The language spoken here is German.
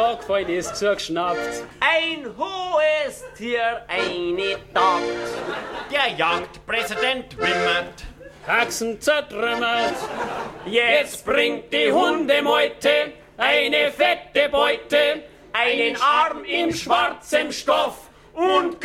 Tag ist zugeschnappt. Ein hohes Tier, eine Tat. Der Jagdpräsident wimmert. Haxen zertrümmert. Jetzt bringt die Hundemeute eine fette Beute, einen Arm in schwarzem Stoff und